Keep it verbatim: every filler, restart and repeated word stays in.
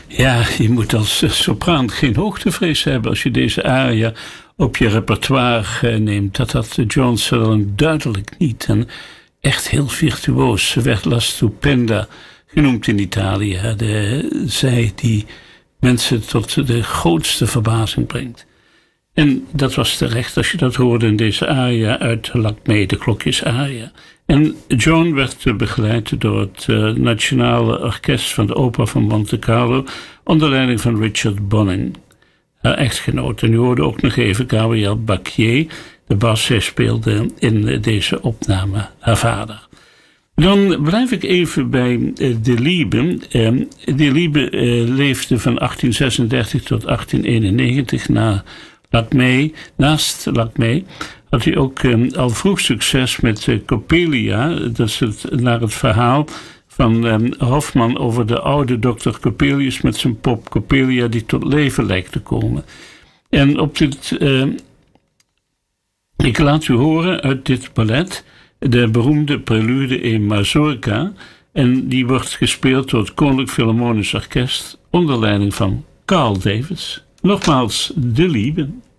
Ja, je moet als sopraan geen hoogtevrees hebben als je deze aria op je repertoire neemt. Dat had Joan Sutherland duidelijk niet. En echt heel virtuoos. Ze werd La Stupenda genoemd in Italië. De, zij die mensen tot de grootste verbazing brengt. En dat was terecht als je dat hoorde in deze aria uit Lakmé, de klokjesaria. En Joan werd begeleid door het uh, Nationale Orkest van de Opera van Monte Carlo onder leiding van Richard Bonning, haar echtgenoot. En u hoorde ook nog even Gabriel Bacquier, de bas. Zij speelde in deze opname haar vader. Dan blijf ik even bij uh, De Liebe. Uh, De Liebe uh, leefde van achttien zesendertig tot achttien eenennegentig na Lakmé. Naast Lakmé had hij ook um, al vroeg succes met uh, Coppelia. Dat is het, naar het verhaal van um, Hofman over de oude dokter Coppelius met zijn pop Coppelia die tot leven lijkt te komen. En op dit, uh, ik laat u horen uit dit ballet de beroemde prelude in Mazurka. En die wordt gespeeld door het Koninklijk Philharmonisch Orkest onder leiding van Carl Davis. Nogmaals, De Liebe.